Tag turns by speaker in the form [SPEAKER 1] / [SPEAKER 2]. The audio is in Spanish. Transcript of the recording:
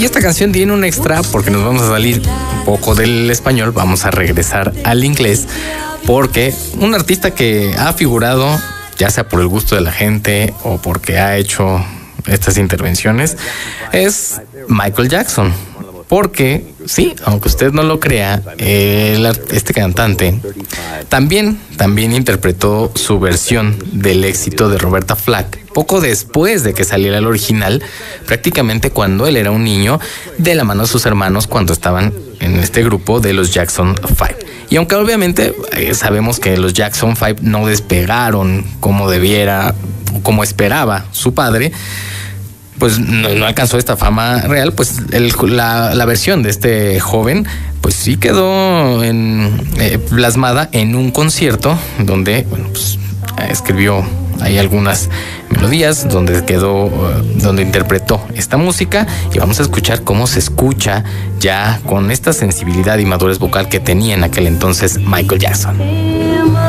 [SPEAKER 1] Y esta canción tiene un extra porque nos vamos a salir un poco del español, vamos a regresar al inglés, porque un artista que ha figurado, ya sea por el gusto de la gente o porque ha hecho estas intervenciones, es Michael Jackson. Porque, sí, aunque usted no lo crea, este cantante también interpretó su versión del éxito de Roberta Flack poco después de que saliera el original, prácticamente cuando él era un niño, de la mano de sus hermanos cuando estaban en este grupo de los Jackson 5. Y aunque obviamente sabemos que los Jackson 5 no despegaron como debiera, como esperaba su padre, pues no alcanzó esta fama real, pues la versión de este joven pues sí quedó plasmada en un concierto donde, bueno, pues escribió ahí algunas melodías, donde interpretó esta música, y vamos a escuchar cómo se escucha ya con esta sensibilidad y madurez vocal que tenía en aquel entonces Michael Jackson.